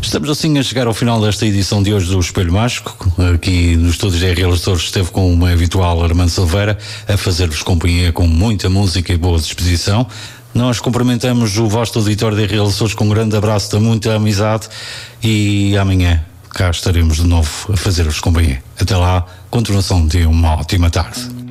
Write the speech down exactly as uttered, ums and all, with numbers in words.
Estamos assim a chegar ao final desta edição de hoje do Espelho Mágico. Aqui nos estúdios da R L Açores esteve com uma habitual Armando Silveira a fazer-vos companhia com muita música e boa disposição. Nós cumprimentamos o vasto auditório da R L Açores com um grande abraço de muita amizade e amanhã cá estaremos de novo a fazer-vos companhia. Até lá, continuação de uma ótima tarde.